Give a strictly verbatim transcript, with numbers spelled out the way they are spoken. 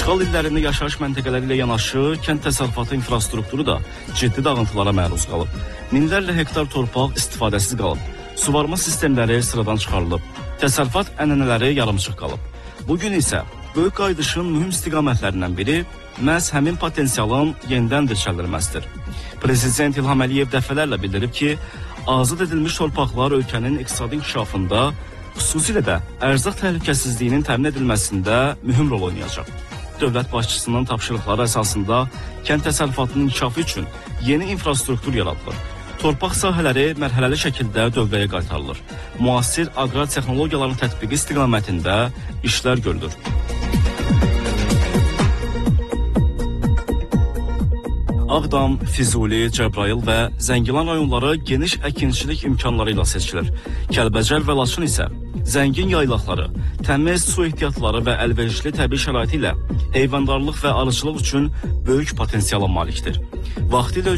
İşğal illərində yaşayış məntəqələri ilə yanaşı, kənd təsərrüfatı infrastrukturu da ciddi dağıntılara məruz qalıb. Minlərlə hektar torpaq istifadəsiz qalıb. Suvarma sistemləri sıradan çıxarılıb. Təsərrüfat ənənələri yarımçıq qalıb. Bugün isə böyük qayıdışın mühüm istiqamətlərindən biri məhz həmin potensialın yenidən dirçəldilməsidir. Prezident İlham Əliyev dəfələrlə bildirib ki, azad edilmiş torpaqlar ölkənin iqtisadi inkişafında, xüsusilə də ərzaq təhlükəsizliyinin təmin edilməsində mühüm rol oynayacaq. Dövlət başçısının tapşırıqları əsasında kənd təsərrüfatının inkişafı üçün yeni infrastruktur yaradılır. Torpaq sahələri mərhələli şəkildə dövləyə qaytarılır. Müasir aqrar texnologiyaların tətbiqi istiqamətində işlər görülür. Ağdam, Füzuli, Cəbrayıl və Zəngilan rayonları geniş əkinçilik imkanları ilə seçilir. Kəlbəcər və Laçın isə zəngin yaylaqları, təmiz su ehtiyatları və əlverişli təbii şəraiti ilə heyvandarlıq və arıçılıq üçün böyük potensiala malikdir. Vaxtilə